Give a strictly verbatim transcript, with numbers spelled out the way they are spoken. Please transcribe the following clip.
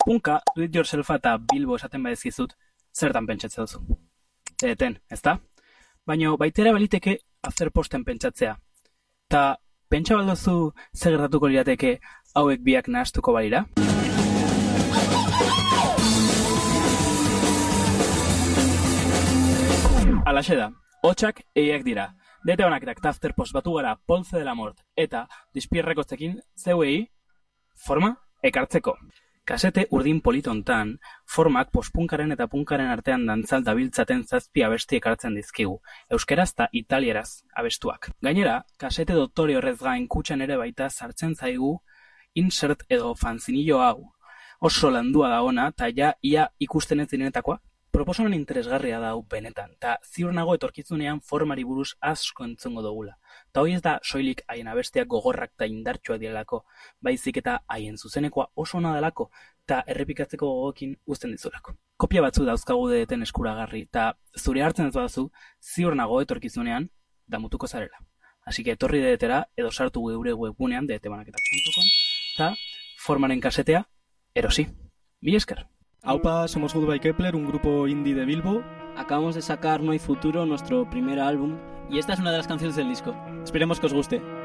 punka, do it yourselfa eta Bilbo esaten badizkizut, zertan pentsatzen duzu. Eten, ezta? Baina baitera baliteke afterposten pentsatzea. Ta pentsa balduzu zer gertatuko lirateke hauek biak nahastuko balira? Alaxe da, hotxak eiak dira. Dete honaketak eta afterpost batu gara Polze de la Mort eta Dispierrekotzekin zeuei forma ekartzeko. Kasete urdin politontan, formak postpunkaren eta punkaren artean dantzal dabiltzaten zazpi abesti ekartzen dizkigu, euskeraz eta italieraz abestuak. Gainera, kasete doktore horrez gain kutxan ere baita sartzen zaigu insert edo fanzinillo hau. Oso landua da ona, eta ja ia ikusten ez direnetakoa. Proposamen interesgarria da hau benetan, eta ziur nago etorkizunean formari buruz asko entzungo dugula. Ta hoi ez da soilik haien abestiak gogorrak eta indartsuak direlako, baizik eta haien zuzenekoa oso ona delako, eta errepikatzeko gogokin uzten dizulako. Kopia batzu dauzkagu deten eskuragarri, eta zure hartzen ez badazu, ziur nago etorkizunean damutuko zarela. Así que etorri dedetera edo sartu geure webgunean detebanaketak puntu com, eta formaren kasetea erosi. Mila esker. Aupa, somos Goodbye Kepler, un grupo indie de Bilbo. Acabamos de sacar No hay futuro, nuestro primer álbum, y esta es una de las canciones del disco. Esperemos que os guste.